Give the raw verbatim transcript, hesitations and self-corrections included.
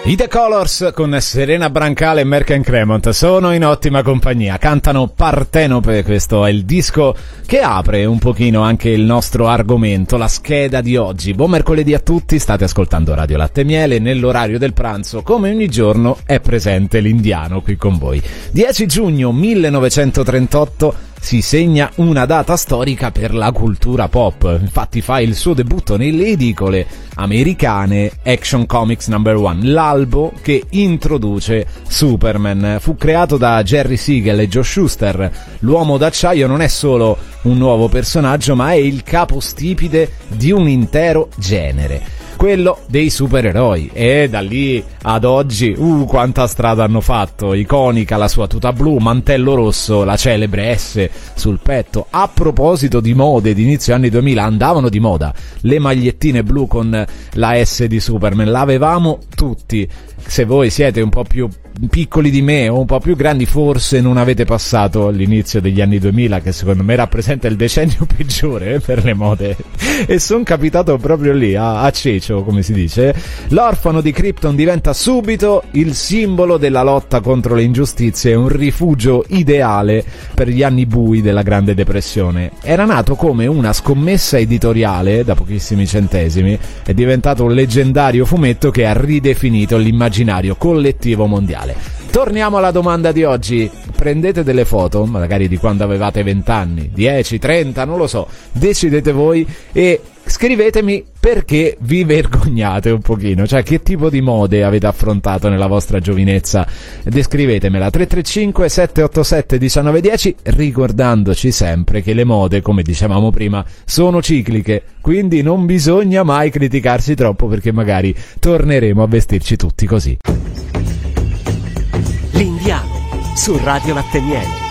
I The Colors con Serena Brancale e Merck Cremont sono in ottima compagnia, cantano Partenope. Questo è il disco che apre un pochino anche il nostro argomento, la scheda di oggi. Buon mercoledì a tutti, state ascoltando Radio Latte e Miele. Nell'orario del pranzo, come ogni giorno, è presente l'Indiano qui con voi. dieci giugno millenovecentotrentotto si segna una data storica per la cultura pop, infatti fa il suo debutto nelle edicole americane Action Comics number one, l'albo che introduce Superman. Fu creato da Jerry Siegel e Joe Shuster. L'uomo d'acciaio non è solo un nuovo personaggio, ma è il capostipite di un intero genere, quello dei supereroi, e da lì ad oggi uh quanta strada hanno fatto. Iconica la sua tuta blu, mantello rosso, la celebre S sul petto. A proposito di mode di inizio anni duemila, andavano di moda le magliettine blu con la S di Superman, l'avevamo tutti. Se voi siete un po' più piccoli di me o un po' più grandi, forse non avete passato l'inizio degli anni duemila, che secondo me rappresenta il decennio peggiore eh, per le mode, e son capitato proprio lì a, a cecio, come si dice. L'orfano di Krypton diventa subito il simbolo della lotta contro le ingiustizie, un rifugio ideale per gli anni bui della Grande Depressione. Era nato come una scommessa editoriale da pochissimi centesimi, è diventato un leggendario fumetto che ha ridefinito l'immaginario collettivo mondiale. Torniamo alla domanda di oggi. Prendete delle foto, magari di quando avevate venti anni, dieci, trenta, non lo so, decidete voi, e scrivetemi perché vi vergognate un pochino, cioè che tipo di mode avete affrontato nella vostra giovinezza. Descrivetemela. Tre tre cinque sette otto sette uno nove uno zero, ricordandoci sempre che le mode, come dicevamo prima, sono cicliche, quindi non bisogna mai criticarsi troppo, perché magari torneremo a vestirci tutti così. L'Indiano su Radio Latte e Miele.